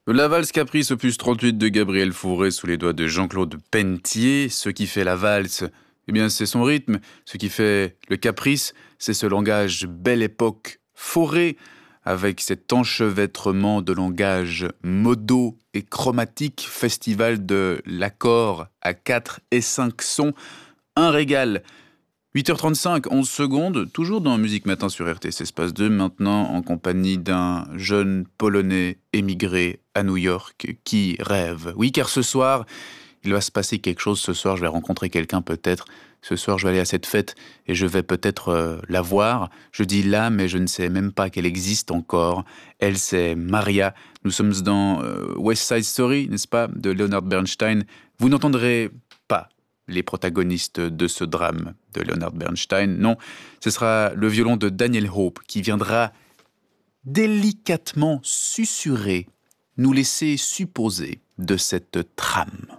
La valse caprice opus 38 de Gabriel Fauré sous les doigts de Jean-Claude Pentier. Ce qui fait la valse, eh bien, c'est son rythme. Ce qui fait le caprice, c'est ce langage belle époque Fauré, avec cet enchevêtrement de langage modaux et chromatique, festival de l'accord à 4 et 5 sons, un régal. 8h35, 11 secondes, toujours dans Musique Matin sur RTS Espace 2, maintenant en compagnie d'un jeune Polonais émigré à New York qui rêve. Oui, car ce soir, il va se passer quelque chose. Ce soir, je vais rencontrer quelqu'un peut-être. Ce soir, je vais aller à cette fête et je vais peut-être la voir. Je dis là, mais je ne sais même pas qu'elle existe encore. Elle, c'est Maria. Nous sommes dans West Side Story, n'est-ce pas, de Leonard Bernstein. Vous n'entendrez pas les protagonistes de ce drame de Leonard Bernstein. Non, ce sera le violon de Daniel Hope qui viendra délicatement susurrer, nous laisser supposer de cette trame.